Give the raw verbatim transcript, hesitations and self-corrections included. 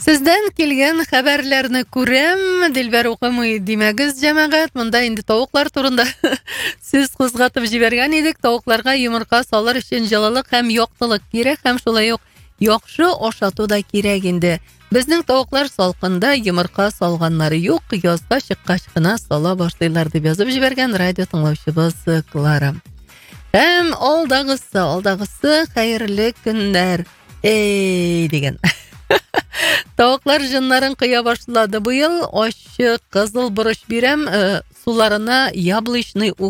Сездән килгән хәбәрләрне күрәм, Дилбәр укымый димәгез, җәмәгать. Монда инде тавыклар турында сүз кузгатып җибәргән идек. Тавыкларга йомырка салыр өчен җылылык һәм яктылык кирәк, һәм шулай ук яхшы ашату да кирәк инде. Безнең тавыклар салкында йомырка салганнары юк, язга чыккач кына сала башлыйлар дип язып җибәргән радио тыңлаучыбыз Клара. Һәм алдагысы, алдагысы хәерле көннәр. Эй, дигән. Тавыклар җыннарын кыя башлады быел. Ачы кызыл борыч бирәм, э, суларына яблочный